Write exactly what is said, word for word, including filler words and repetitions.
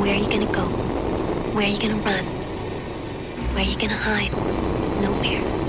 Where are you gonna go? Where are you gonna run? Where are you gonna hide? Nowhere.